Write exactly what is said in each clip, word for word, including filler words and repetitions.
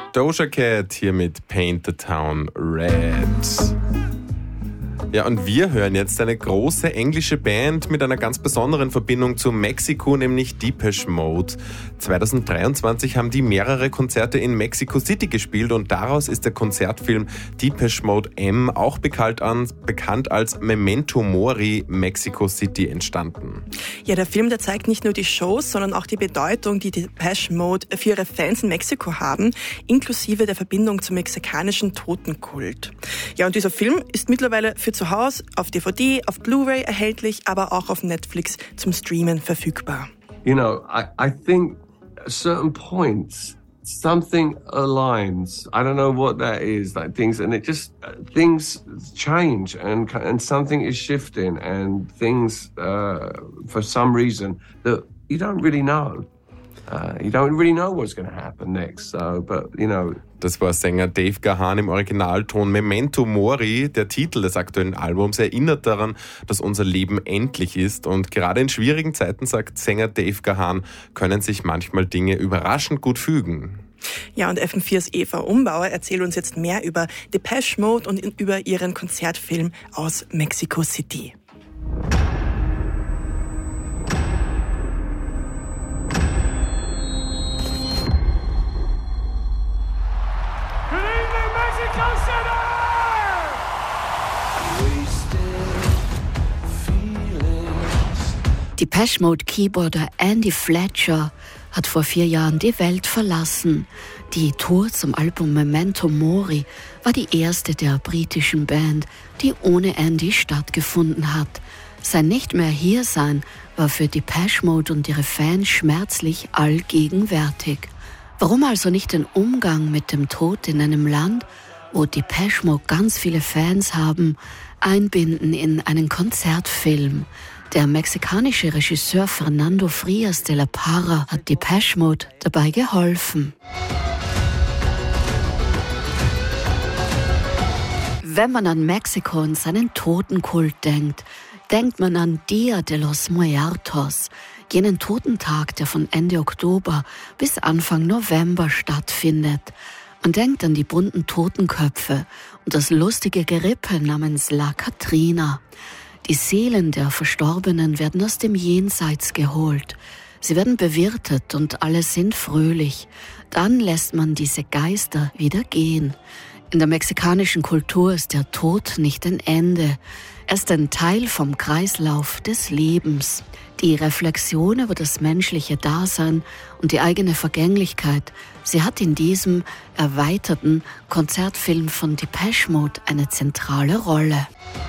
Doja Cat hier mit Paint the Town Red. Ja, und wir hören jetzt eine große englische Band mit einer ganz besonderen Verbindung zu Mexiko, nämlich Depeche Mode. zwanzig dreiundzwanzig haben die mehrere Konzerte in Mexico City gespielt und daraus ist der Konzertfilm Depeche Mode M, auch bekannt, an, bekannt als Memento Mori Mexico City, entstanden. Ja, der Film, der zeigt nicht nur die Shows, sondern auch die Bedeutung, die Depeche Mode für ihre Fans in Mexiko haben, inklusive der Verbindung zum mexikanischen Totenkult. Ja, und dieser Film ist mittlerweile für zu Hause auf D V D, auf Blu-ray erhältlich, aber auch auf Netflix zum Streamen verfügbar. You know, I, I think at certain points something aligns. I don't know what that is, like things, and it just uh, things change, and and something is shifting, and things uh, for some reason that you don't really know. Uh, you don't really know what's going to happen next. So, but you know. Das war Sänger Dave Gahan im Originalton. Memento Mori, der Titel des aktuellen Albums, erinnert daran, dass unser Leben endlich ist. Und gerade in schwierigen Zeiten, sagt Sänger Dave Gahan, können sich manchmal Dinge überraschend gut fügen. Ja, und F M viers Eva Umbauer erzählt uns jetzt mehr über Depeche Mode und über ihren Konzertfilm aus Mexico City. Depeche Mode Keyboarder Andy Fletcher hat vor vier Jahren die Welt verlassen. Die Tour zum Album Memento Mori war die erste der britischen Band, die ohne Andy stattgefunden hat. Sein Nicht-mehr-Hier-Sein war für Depeche Mode und ihre Fans schmerzlich allgegenwärtig. Warum also nicht den Umgang mit dem Tod in einem Land, wo Depeche Mode ganz viele Fans haben, einbinden in einen Konzertfilm? Der mexikanische Regisseur Fernando Frias de la Parra hat Depeche Mode dabei geholfen. Wenn man an Mexiko und seinen Totenkult denkt, denkt man an Dia de los Muertos, jenen Totentag, der von Ende Oktober bis Anfang November stattfindet. Man denkt an die bunten Totenköpfe und das lustige Gerippe namens La Catrina. Die Seelen der Verstorbenen werden aus dem Jenseits geholt. Sie werden bewirtet und alle sind fröhlich. Dann lässt man diese Geister wieder gehen. In der mexikanischen Kultur ist der Tod nicht ein Ende. Er ist ein Teil vom Kreislauf des Lebens. Die Reflexion über das menschliche Dasein und die eigene Vergänglichkeit, sie hat in diesem erweiterten Konzertfilm von Depeche Mode eine zentrale Rolle.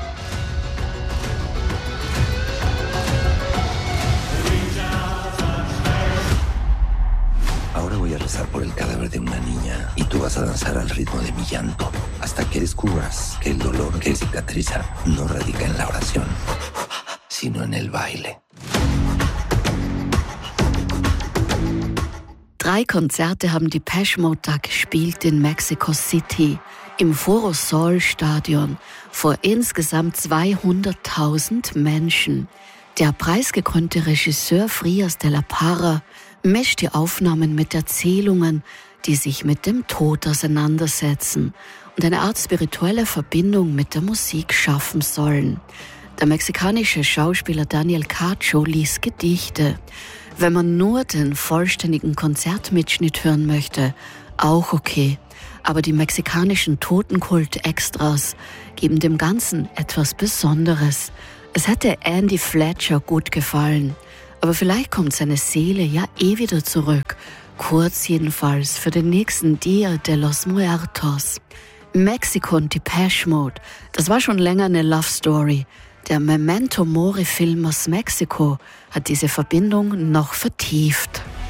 Ahora voy a rezar por el cadáver de una niña y tú vas a danzar al ritmo de mi llanto hasta que descubras que el dolor que cicatriza no radica en la oración, sino en el baile. Drei Konzerte haben Depeche Mode da gespielt in Mexico City, im Foro Sol Stadion, vor insgesamt zweihunderttausend Menschen. Der preisgekrönte Regisseur Frias de la Parra mischt die Aufnahmen mit Erzählungen, die sich mit dem Tod auseinandersetzen und eine Art spirituelle Verbindung mit der Musik schaffen sollen. Der mexikanische Schauspieler Daniel Cacho liest Gedichte. Wenn man nur den vollständigen Konzertmitschnitt hören möchte, auch okay. Aber die mexikanischen Totenkult-Extras geben dem Ganzen etwas Besonderes. Es hätte Andy Fletcher gut gefallen. Aber vielleicht kommt seine Seele ja eh wieder zurück. Kurz jedenfalls für den nächsten Dia de los Muertos. Mexiko und Depeche Mode, das war schon länger eine Love Story. Der Memento Mori Film aus Mexiko hat diese Verbindung noch vertieft.